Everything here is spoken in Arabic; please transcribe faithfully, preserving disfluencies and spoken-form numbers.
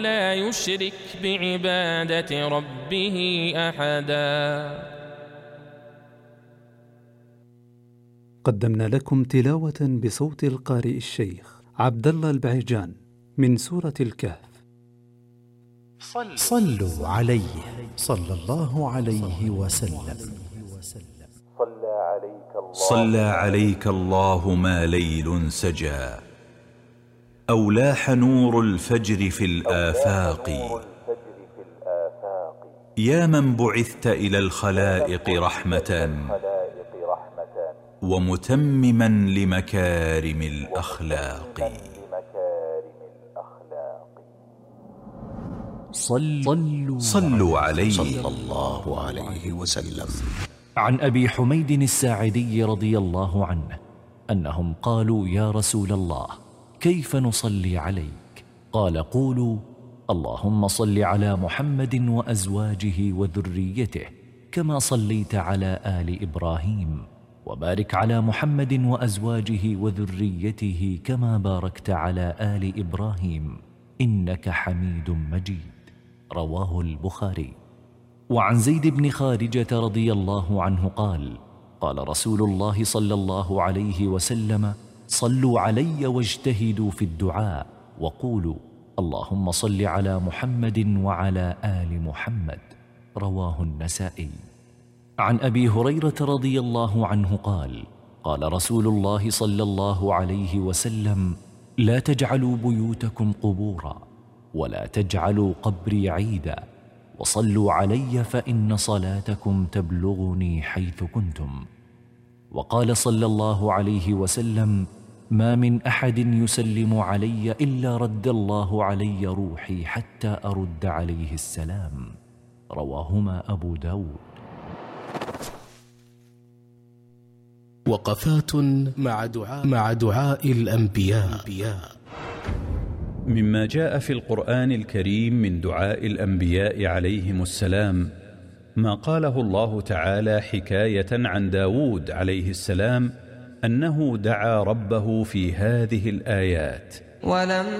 ولا يشرك بعبادة ربه أحدا. قدمنا لكم تلاوة بصوت القارئ الشيخ عبد الله البعيجان من سورة الكهف. صلوا عليه صلى الله عليه وسلم. صلى عليك الله ما ليل سجى، أو لاح نور الفجر في الآفاق، يا من بعثت إلى الخلائق رحمة ومتمما لمكارم الأخلاق. صلوا, صلوا عليه صلى الله عليه وسلم. عن أبي حميد الساعدي رضي الله عنه أنهم قالوا: يا رسول الله، كيف نصلي عليك؟ قال: قولوا: اللهم صل على محمد وأزواجه وذريته كما صليت على آل إبراهيم، وبارك على محمد وأزواجه وذريته كما باركت على آل إبراهيم إنك حميد مجيد. رواه البخاري. وعن زيد بن خارجة رضي الله عنه قال: قال رسول الله صلى الله عليه وسلم: صلوا علي واجتهدوا في الدعاء وقولوا: اللهم صل على محمد وعلى آل محمد. رواه النسائي. عن أبي هريرة رضي الله عنه قال: قال رسول الله صلى الله عليه وسلم: لا تجعلوا بيوتكم قبورا، ولا تجعلوا قبري عيدا، وصلوا علي فإن صلاتكم تبلغني حيث كنتم. وقال صلى الله عليه وسلم: ما من أحد يسلم علي إلا رد الله علي روحي حتى أرد عليه السلام. رواهما أبو داود. وقفات مع دعاء, مع دعاء الأنبياء. مما جاء في القرآن الكريم من دعاء الأنبياء عليهم السلام ما قاله الله تعالى حكاية عن داود عليه السلام أنه دعا ربه في هذه الآيات: ولم